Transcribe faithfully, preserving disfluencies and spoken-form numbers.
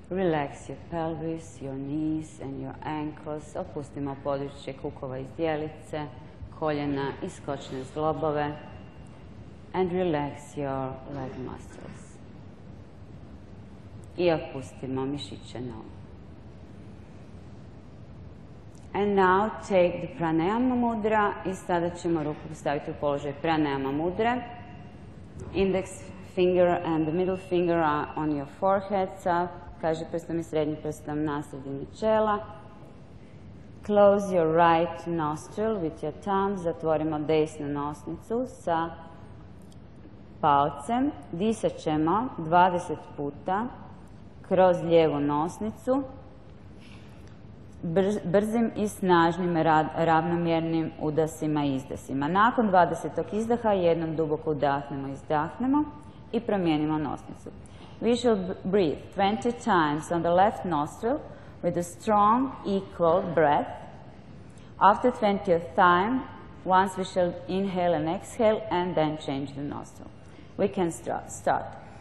Relax your pelvis, your knees and your ankles. Opustimo područje kukova i zdjelice, koljena i skočne zglobove. And relax your leg muscles. I opustimo mišiće nogu. And now take the pranayama mudra i sada ćemo ruku postaviti u položaj pranayama mudre. Index finger and the middle finger are on your forehead, sa kaže prstom i srednjim prstom na sredini čela. Close your right nostril with your thumb. Zatvorimo desnu nosnicu sa palcem. Disat ćemo dvadeset puta kroz lijevu nosnicu. Brzim i snažnim ravnomjernim udasima i izdasima. Nakon dvadesetog izdaha jednom duboko udahnemo i izdahnemo i promijenimo nosnicu. We shall breathe twenty times on the left nostril with a strong, equal breath. After twentieth time, once we shall inhale and exhale and then change the nostril. We can start.